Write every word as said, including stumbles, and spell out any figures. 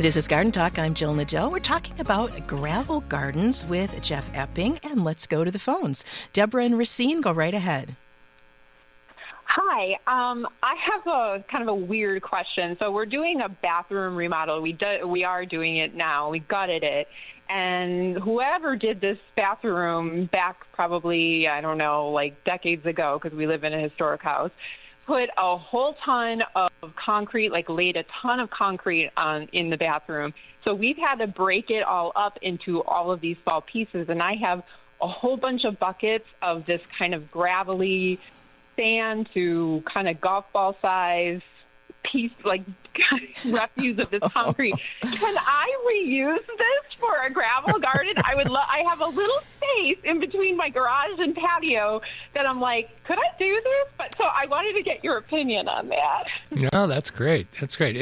This is Garden Talk. I'm Jill Nadell. We're talking about gravel gardens with Jeff Epping, and let's go to the phones. Deborah and Racine, go right ahead. Hi. Um, I have a kind of a weird question. So we're doing a bathroom remodel. We do, we are doing it now. We gutted it. And whoever did this bathroom back probably, I don't know, like decades ago, because we live in a historic house, put a whole ton of concrete, like laid a ton of concrete on in the bathroom. So we've had to break it all up into all of these small pieces. And I have a whole bunch of buckets of this kind of gravelly sand to kind of golf ball size piece, like refuse of this concrete. Can I reuse this for a gravel garden? I would. Lo- I have a little space in between my garage and patio that I'm like, could I do this? But so I wanted to get your opinion on that. No, that's great. That's great.